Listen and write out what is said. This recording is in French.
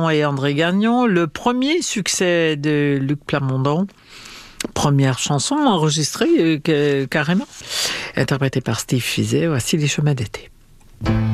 Plamondon et André Gagnon, le premier succès de Luc Plamondon. Première chanson enregistrée carrément, interprétée par Steve Fizet. Voici Les chemins d'été.